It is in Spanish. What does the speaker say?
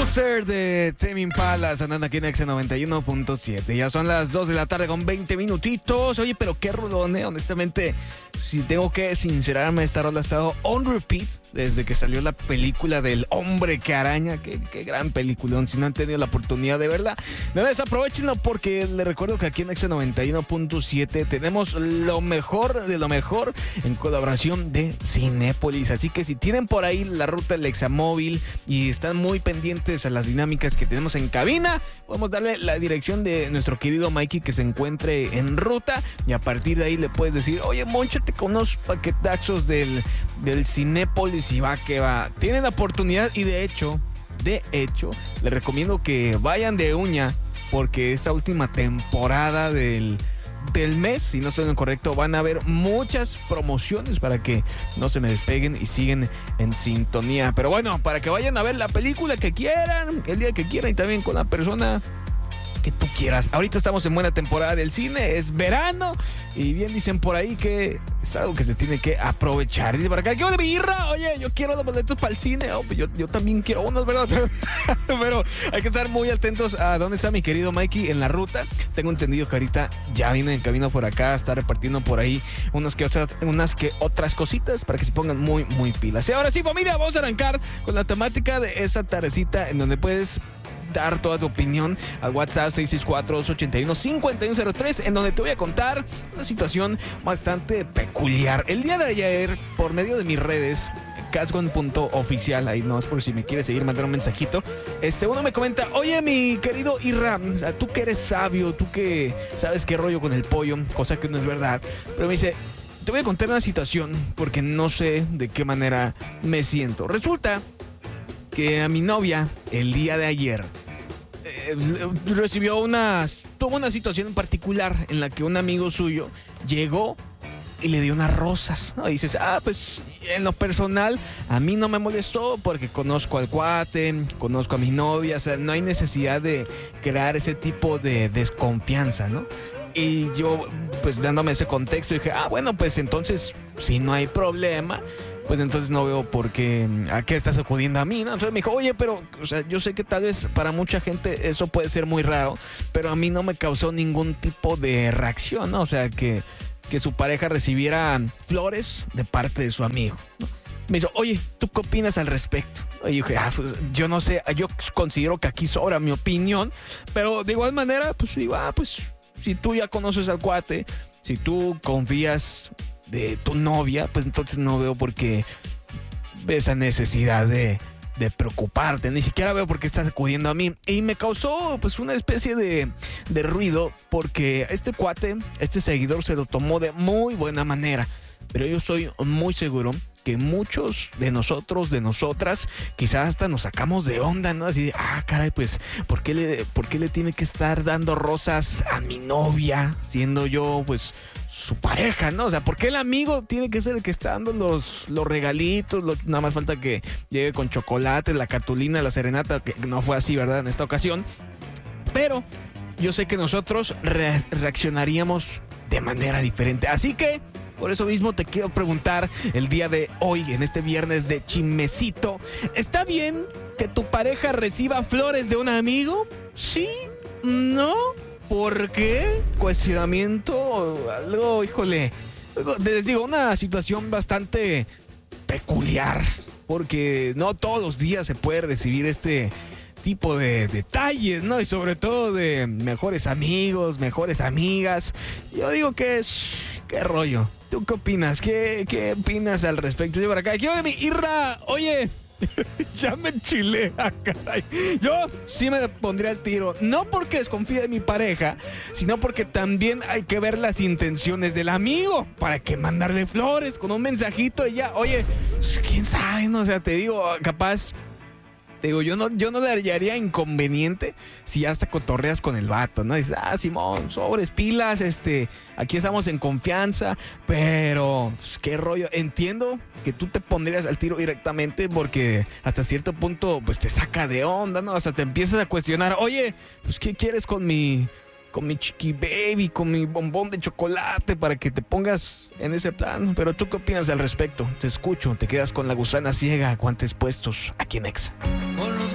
Closer de Tame Impala sonando aquí en Exa 91.7. Ya son las 2 de la tarde con 20 minutitos. Oye, pero qué rolón, honestamente, si tengo que sincerarme, esta rola ha estado on repeat desde que salió la película del Hombre que Araña. Qué gran peliculón. Si no han tenido la oportunidad de verla, de vez aprovechenlo, porque les recuerdo que aquí en Exa 91.7 tenemos lo mejor de lo mejor en colaboración de Cinépolis. Así que si tienen por ahí la ruta del Examóvil y están muy pendientes a las dinámicas que tenemos en cabina, podemos darle la dirección de nuestro querido Mikey que se encuentre en ruta, y a partir de ahí le puedes decir: oye, mónchate con unos paquetazos del Cinépolis, y va que va. Tienen la oportunidad, y de hecho, les recomiendo que vayan de uña, porque esta última temporada del mes, si no estoy en lo correcto, van a haber muchas promociones para que no se me despeguen y siguen en sintonía. Pero bueno, para que vayan a ver la película que quieran, el día que quieran, y también con la persona que tú quieras. Ahorita estamos en buena temporada del cine, es verano, y bien dicen por ahí que es algo que se tiene que aprovechar. Dice por acá: ¿qué onda, mi Irra? Oye, yo quiero los boletos para el cine. Oh, pues yo también quiero unos, ¿verdad? Pero hay que estar muy atentos a dónde está mi querido Mikey en la ruta. Tengo entendido que ahorita ya viene en camino por acá, está repartiendo por ahí unas que otras cositas para que se pongan muy, muy pilas. Y ahora sí, familia, vamos a arrancar con la temática de esa tardecita, en donde puedes dar toda tu opinión al WhatsApp 664-281-5103, en donde te voy a contar una situación bastante peculiar. El día de ayer, por medio de mis redes, Casgon.oficial, ahí no es por si me quieres seguir, mandar un mensajito. Uno me comenta: oye, mi querido Irra, o sea, tú que eres sabio, tú que sabes qué rollo con el pollo, cosa que no es verdad, pero me dice: te voy a contar una situación porque no sé de qué manera me siento. Resulta que a mi novia, el día de ayer, tuvo una situación en particular en la que un amigo suyo llegó y le dio unas rosas, ¿no? Y dices: pues en lo personal a mí no me molestó porque conozco al cuate, conozco a mi novia, o sea, no hay necesidad de crear ese tipo de desconfianza, ¿no? Y yo, pues dándome ese contexto, dije: bueno, pues entonces, si no hay problema, pues entonces no veo por qué, a qué estás acudiendo a mí, ¿no? Entonces me dijo: oye, pero, o sea, yo sé que tal vez para mucha gente eso puede ser muy raro, pero a mí no me causó ningún tipo de reacción, ¿no? O sea, que su pareja recibiera flores de parte de su amigo, ¿no? Me dijo: oye, ¿tú qué opinas al respecto? Y yo dije: pues yo no sé, yo considero que aquí sobra mi opinión, pero de igual manera, pues digo: pues si tú ya conoces al cuate, si tú confías de tu novia, pues entonces no veo por qué esa necesidad de preocuparte. Ni siquiera veo por qué estás acudiendo a mí. Y me causó pues una especie de ruido, porque este cuate, este seguidor, se lo tomó de muy buena manera. Pero yo estoy muy seguro que muchos de nosotros, de nosotras, quizás hasta nos sacamos de onda, ¿no? Así de: caray, pues, ¿por qué le tiene que estar dando rosas a mi novia, siendo yo, pues, su pareja, ¿no? O sea, ¿por qué el amigo tiene que ser el que está dando los regalitos? Nada más falta que llegue con chocolate, la cartulina, la serenata, que no fue así, ¿verdad? En esta ocasión. Pero yo sé que nosotros reaccionaríamos de manera diferente. Así que por eso mismo te quiero preguntar el día de hoy, en este viernes de chismecito: ¿está bien que tu pareja reciba flores de un amigo? ¿Sí? ¿No? ¿Por qué? Cuestionamiento, algo, híjole. Les digo, una situación bastante peculiar, porque no todos los días se puede recibir este tipo de detalles, ¿no? Y sobre todo de mejores amigos, mejores amigas. Yo digo que ¿qué rollo? ¿Tú qué opinas? ¿Qué opinas al respecto? Yo por acá: ¿qué onda, mi Irra? Oye, ya me enchilé, caray. Yo sí me pondría al tiro, no porque desconfíe de mi pareja, sino porque también hay que ver las intenciones del amigo. ¿Para qué mandarle flores con un mensajito y ya? Oye, quién sabe, no, o sea, te digo, capaz. Te digo, yo no le haría inconveniente si ya hasta cotorreas con el vato, ¿no? Dices: Simón, sobres, pilas, aquí estamos en confianza, pero qué rollo. Entiendo que tú te pondrías al tiro directamente, porque hasta cierto punto pues te saca de onda, ¿no? Hasta te empiezas a cuestionar: oye, pues ¿qué quieres con mi chiqui baby, con mi bombón de chocolate, para que te pongas en ese plan? Pero ¿tú qué opinas al respecto? Te escucho, te quedas con la gusana ciega, guantes puestos, aquí en Exa. Con los